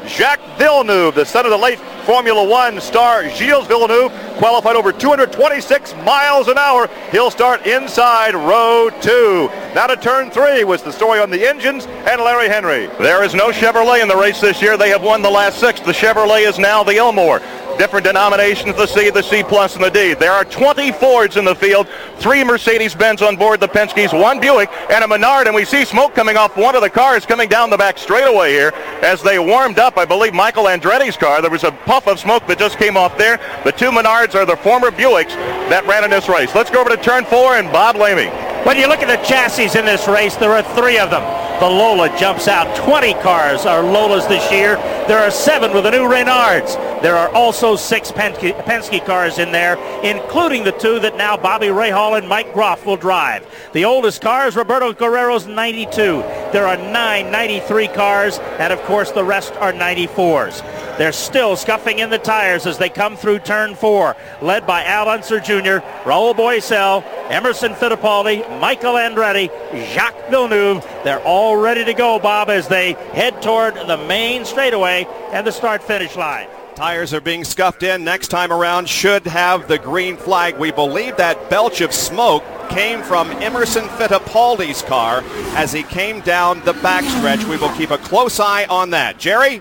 Jacques Villeneuve, the son of the late Formula One star Gilles Villeneuve, qualified over 226 miles an hour. He'll start inside row 2. Now to turn 3 was the story on the engines and Larry Henry. There is no Chevrolet in the race this year. They have won the last 6. The Chevrolet is now the Ilmor. Different denominations, the C, the C+, and the D. There are 20 Fords in the field, 3 Mercedes-Benz on board the Penske's, 1 Buick, and a Menard, and we see smoke coming off one of the cars coming down the back straightaway here as they warmed up, I believe, Michael Andretti's car. There was a puff of smoke that just came off there. The 2 Menards are the former Buicks that ran in this race. Let's go over to turn 4 and Bob Lamey. When you look at the chassis in this race, there are 3 of them. The Lola jumps out. 20 cars are Lolas this year. There are 7 with the new Reynards. There are also 6 Penske cars in there, including the 2 that now Bobby Rahal and Mike Groff will drive. The oldest car is Roberto Guerrero's 92. There are 9 93 cars, and of course the rest are 94s. They're still scuffing in the tires as they come through turn 4, led by Al Unser Jr., Raul Boesel, Emerson Fittipaldi, Michael Andretti, Jacques Villeneuve. They're all ready to go, Bob, as they head toward the main straightaway and the start-finish line. Tires are being scuffed in. Next time around should have the green flag. We believe that belch of smoke came from Emerson Fittipaldi's car as he came down the backstretch. We will keep a close eye on that. Jerry?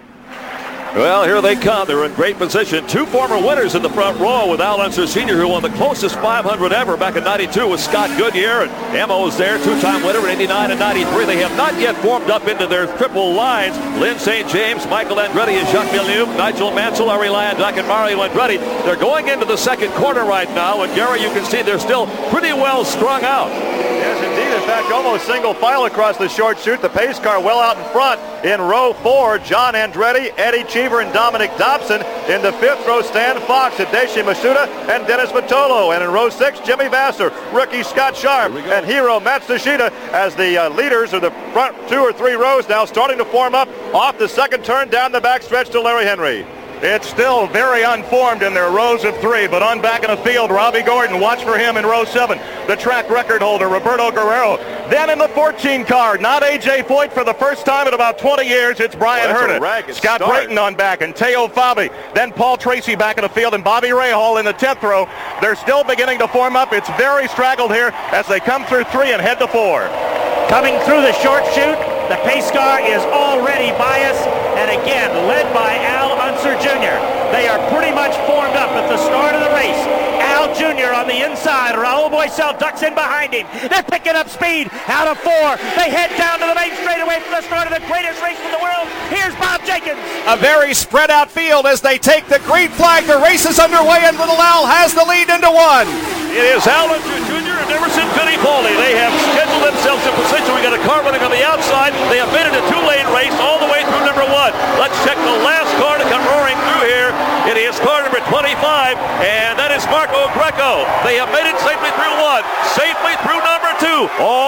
Well, here they come. They're in great position. 2 former winners in the front row with Al Unser Sr., who won the closest 500 ever back in 92 with Scott Goodyear. And Emo is there, 2-time winner in 89 and 93. They have not yet formed up into their triple lines. Lynn St. James, Michael Andretti, and Jacques Villeneuve, Nigel Mansell, Arie Luyendyk, and Mario Andretti. They're going into the second quarter right now. And, Gary, you can see they're still pretty well strung out. Yes, indeed. In fact, almost single file across the short chute. The pace car well out in front. In row 4, John Andretti, Eddie Cheever, and Dominic Dobson. In the 5th row, Stan Fox, Hideshi Masuda, and Dennis Vitolo. And in row 6, Jimmy Vasser, rookie Scott Sharp, and hero Matsushita as the leaders of the front 2 or 3 rows now starting to form up off the second turn down the backstretch to Larry Henry. It's still very unformed in their rows of 3, but on back in the field, Robbie Gordon, watch for him in row 7. The track record holder, Roberto Guerrero. Then in the 14 car, not A.J. Foyt for the first time in about 20 years, it's Brian Herta. Scott Brayton on back, and Teo Fabi. Then Paul Tracy back in the field, and Bobby Rahal in the 10th row. They're still beginning to form up. It's very straggled here as they come through 3 and head to 4. Coming through the short chute, the pace car is already biased, and again, led by Al Unser Jr. They are pretty much formed up at the start of the race. Al Jr. on the inside. Raul Boesel ducks in behind him. They're picking up speed out of 4. They head down to the main straightaway for the start of the greatest race in the world. Here's Bob Jenkins. A very spread out field as they take the green flag. The race is underway, and Little Al has the lead into 1. It is Al Unser Jr. and Emerson Fittipaldi. They have scheduled themselves in position. We got a car running on the outside. They have made it a 2-lane race all the way through number 1. Let's check the last car to come roaring through here. It is car number 25, and that is Marco Greco. They have made it safely through 1, safely through number 2.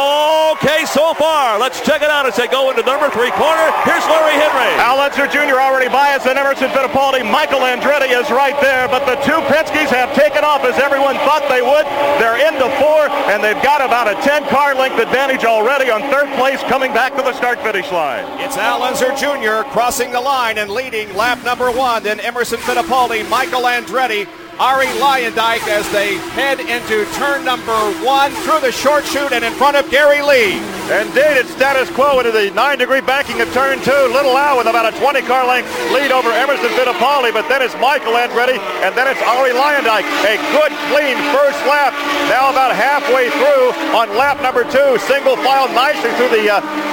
Okay, so far. Let's check it out as they go into number 3 corner. Here's Larry Henry. Al Unser Jr. already biased, and Emerson Fittipaldi. Michael Andretti is right there, but the 2 Penske's have taken off as everyone thought they would. They're into 4, and they've got about a 10-car length advantage already on 3rd place coming back to the start-finish line. It's Al Unser Jr. crossing the line and leading lap number 1. Then Emerson Fittipaldi, Michael Andretti, Arie Luyendyk as they head into turn number 1 through the short chute and in front of Gary Lee. Indeed, it's status quo into the 9-degree banking of turn 2. Little Al with about a 20-car length lead over Emerson Fittipaldi, but then it's Michael Andretti, and then it's Arie Luyendyk. A good, clean first lap. Now about halfway through on lap number 2. Single file nicely through the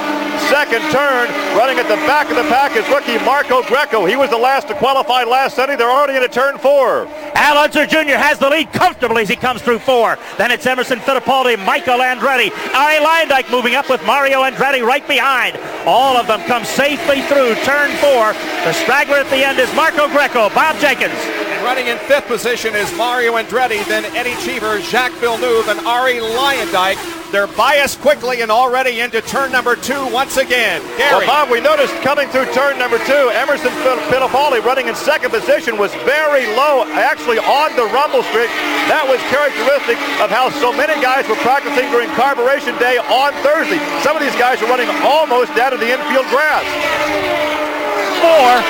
second turn. Running at the back of the pack is rookie Marco Greco. He was the last to qualify last Sunday. They're already into turn 4. Al Unser Jr. has the lead comfortably as he comes through 4. Then it's Emerson Fittipaldi, Michael Andretti, Arie Luyendyk moving up with Mario Andretti right behind. All of them come safely through turn 4. The straggler at the end is Marco Greco. Bob Jenkins. And running in 5th position is Mario Andretti, then Eddie Cheever, Jacques Villeneuve, and Arie Luyendyk. They're biased quickly and already into turn number 2 once again. Gary. Well, Bob, we noticed coming through turn number 2, Emerson Fittipaldi running in 2nd position was very low, actually on the rumble strip. That was characteristic of how so many guys were practicing during carburation day on Thursday. Some of these guys were running almost down to the infield grass. 4